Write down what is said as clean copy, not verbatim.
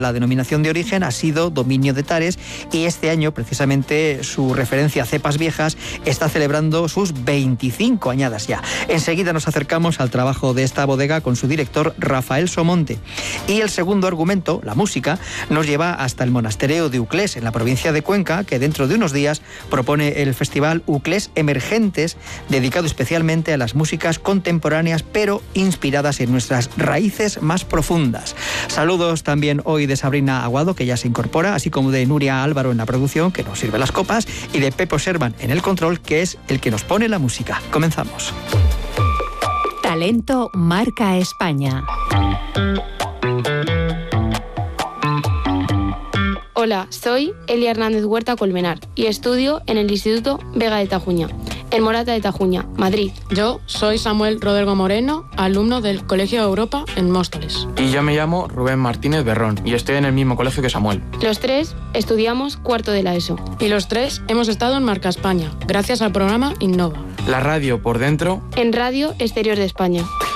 La denominación de origen ha sido Dominio de Tares y este año, precisamente, su referencia a cepas viejas está celebrando sus 25 añadas ya. Enseguida nos acercamos al trabajo de esta bodega con su director, Rafael Somonte. Y el segundo argumento, la música, nos lleva hasta el monasterio de Uclés, en la provincia de Cuenca, que dentro de unos días propone el festival Uclés Emergentes, dedicado especialmente a las músicas contemporáneas, pero inspiradas en nuestras raíces más profundas. Saludos también hoy de Sabrina Aguado, que ya se incorpora, así como de Nuria Álvaro en la producción, que nos sirve las copas, y de Pepo Servan en el control, que es el que nos pone la música. Comenzamos. Talento marca España. Hola, soy Elia Hernández Huerta Colmenar y estudio en el Instituto Vega de Tajuña, en Morata de Tajuña, Madrid. Yo soy Samuel Rodrigo Moreno, alumno del Colegio Europa en Móstoles. Y yo me llamo Rubén Martínez Berrón y estoy en el mismo colegio que Samuel. Los tres estudiamos cuarto de la ESO. Y los tres hemos estado en Marca España, gracias al programa Innova. La radio por dentro. En Radio Exterior de España.